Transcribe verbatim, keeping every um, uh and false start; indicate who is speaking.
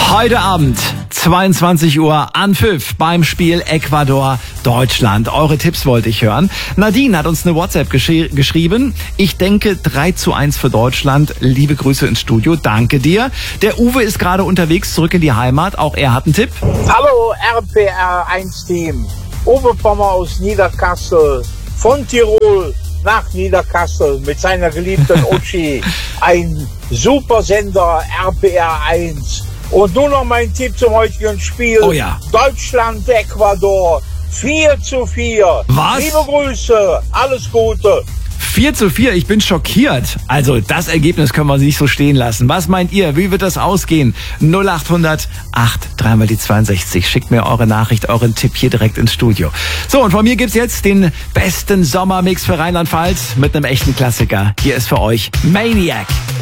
Speaker 1: Heute Abend, zweiundzwanzig Uhr, Anpfiff beim Spiel Ecuador-Deutschland. Eure Tipps wollte ich hören. Nadine hat uns eine WhatsApp gesch- geschrieben. Ich denke drei zu eins für Deutschland. Liebe Grüße ins Studio. Danke dir. Der Uwe ist gerade unterwegs, zurück in die Heimat. Auch er hat einen Tipp.
Speaker 2: Hallo R P R eins Team. Uwe Pommer aus Niederkassel. Von Tirol nach Niederkassel mit seiner geliebten Uschi. Ein super Sender, R P R eins. Und nun noch mein Tipp zum heutigen Spiel.
Speaker 1: Oh ja.
Speaker 2: Deutschland, Ecuador. vier zu vier.
Speaker 1: Was?
Speaker 2: Liebe Grüße. Alles Gute.
Speaker 1: vier zu vier, ich bin schockiert. Also das Ergebnis können wir nicht so stehen lassen. Was meint ihr? Wie wird das ausgehen? null acht hundert acht, dreimal die zweiundsechzig. Schickt mir eure Nachricht, euren Tipp hier direkt ins Studio. So, und von mir gibt's jetzt den besten Sommermix für Rheinland-Pfalz mit einem echten Klassiker. Hier ist für euch Maniac.